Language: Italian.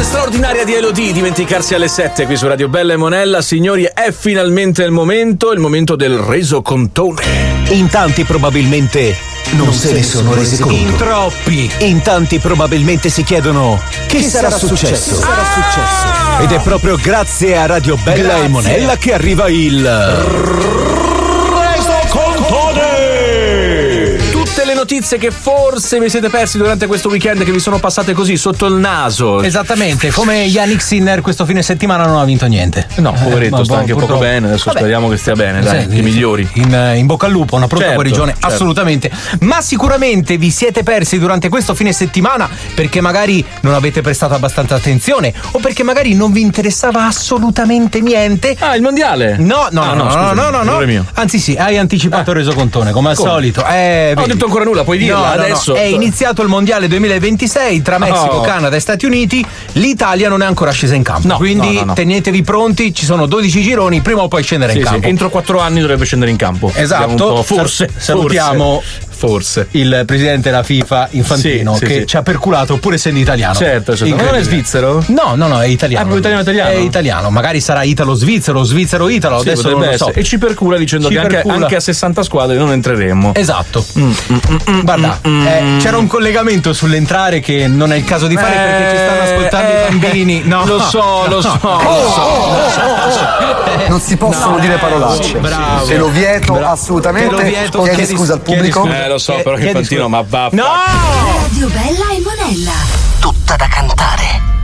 straordinaria di Elodie, dimenticarsi alle 7 qui su Radio Bella e Monella. Signori, è finalmente il momento del resocontone. In tanti probabilmente non se ne sono resi conto. In troppi. In tanti probabilmente si chiedono che sarà successo? Ed è proprio grazie a Radio Bella e Monella che arriva il resocontone. Tutte le notizie che forse vi siete persi durante questo weekend, che vi sono passate così sotto il naso. Esattamente, come Yannick Sinner questo fine settimana non ha vinto niente. No, poveretto, sta anche poco bene. Adesso speriamo che stia bene, dai, che migliori. In bocca al lupo, una pronta guarigione, assolutamente. Ma sicuramente vi siete persi durante questo fine settimana perché magari non avete prestato abbastanza attenzione o perché magari non vi interessava assolutamente niente. Ah, il mondiale? No. Anzi sì, hai anticipato il resocontone, come al solito. Non ho detto ancora nulla, puoi dirla adesso. È iniziato il mondiale 2026 tra Messico, Canada e Stati Uniti. L'Italia non è ancora scesa in campo, quindi tenetevi pronti, ci sono 12 gironi, prima o poi scendere in campo. Entro 4 anni dovrebbe scendere in campo. Esatto. Forse. Salutiamo il presidente della FIFA Infantino, che ci ha perculato pur essendo italiano. Certo. Non è svizzero? No, è italiano. È italiano. Magari sarà italo-svizzero, svizzero-italo, adesso non lo so. E ci percula dicendo che anche a 60 squadre non entreremo. Esatto. Guarda, c'era un collegamento sull'entrare che non è il caso di fare perché ci stanno ascoltando i bambini. No. Lo so. Non si possono dire parolacce. Bravo. Te lo vieto assolutamente. Chiedi scusa al pubblico. Lo so, però che Infantino, ma va. No! Radio Bella e Monella. Tutta da cantare.